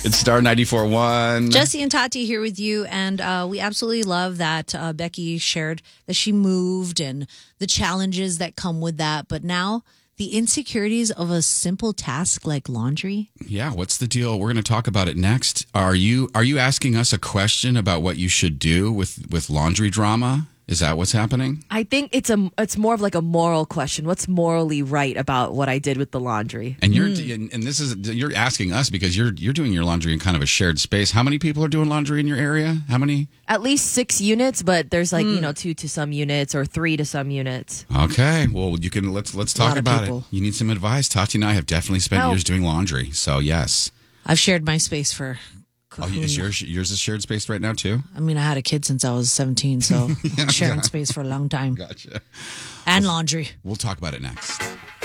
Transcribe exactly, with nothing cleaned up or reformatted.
It's Star ninety-four point one. Jesse and Tati here with you, and uh, we absolutely love that uh, Becky shared that she moved and the challenges that come with that. But now the insecurities of a simple task like laundry. Yeah, what's the deal? We're going to talk about it next. Are you are you asking us a question about what you should do with, with laundry drama? Is that what's happening? I think it's a it's more of like a moral question. What's morally right about what I did with the laundry? And you're and, and this is you're asking us because you're you're doing your laundry in kind of a shared space. How many people are doing laundry in your area? How many? At least six units, but there's like, you know, two to some units or three to some units. Okay. Well, you can let's let's talk about it. You need some advice. Tati and I have definitely spent Help. years doing laundry. So, yes. I've shared my space for. Oh, is yours yours is shared space right now too? I mean, I had a kid since I was seventeen, so sharing space for a long time. Gotcha. And laundry. We'll talk about it next.